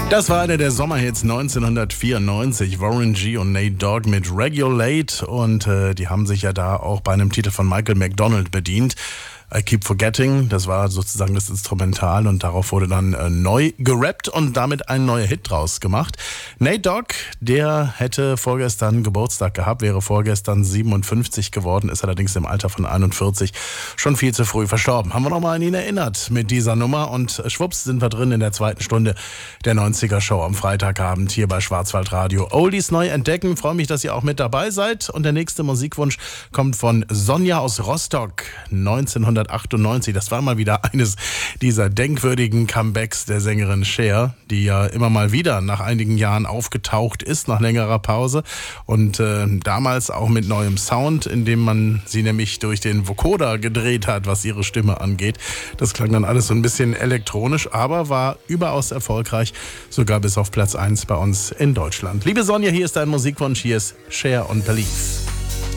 Das war einer der Sommerhits 1994, Warren G. und Nate Dogg mit Regulate, und die haben sich ja da auch bei einem Titel von Michael McDonald bedient. I Keep Forgetting, das war sozusagen das Instrumental, und darauf wurde dann neu gerappt und damit ein neuer Hit draus gemacht. Nate Dogg, der hätte vorgestern Geburtstag gehabt, wäre vorgestern 57 geworden, ist allerdings im Alter von 41 schon viel zu früh verstorben. Haben wir nochmal an ihn erinnert mit dieser Nummer, und schwupps sind wir drin in der zweiten Stunde der 90er Show am Freitagabend hier bei Schwarzwaldradio. Oldies neu entdecken, freue mich, dass ihr auch mit dabei seid, und der nächste Musikwunsch kommt von Sonja aus Rostock, 1998. Das war mal wieder eines dieser denkwürdigen Comebacks der Sängerin Cher, die ja immer mal wieder nach einigen Jahren aufgetaucht ist, nach längerer Pause, und damals auch mit neuem Sound, indem man sie nämlich durch den Vocoder gedreht hat, was ihre Stimme angeht. Das klang dann alles so ein bisschen elektronisch, aber war überaus erfolgreich, sogar bis auf Platz 1 bei uns in Deutschland. Liebe Sonja, hier ist dein Musikwunsch, hier ist Cher und Believe.